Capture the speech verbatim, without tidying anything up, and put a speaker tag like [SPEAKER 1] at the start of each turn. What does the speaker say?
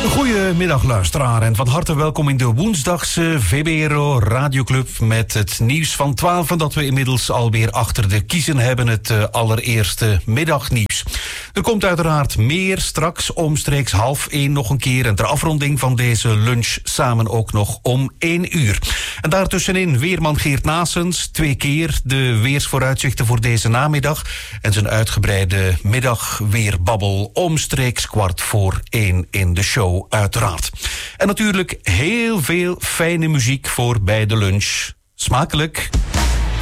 [SPEAKER 1] Goedemiddag luisteraar en van harte welkom in de woensdagse V B R O Radioclub met het nieuws van twaalf en dat we inmiddels alweer achter de kiezen hebben, het uh, allereerste middagnieuws. Er komt uiteraard meer, straks omstreeks half één nog een keer en ter afronding van deze lunch samen ook nog om één uur. En daartussenin weerman Geert Naessens, twee keer de weersvooruitzichten voor deze namiddag en zijn uitgebreide middagweerbabbel omstreeks kwart voor één in de show. Uiteraard. En natuurlijk heel veel fijne muziek voor bij de lunch. Smakelijk!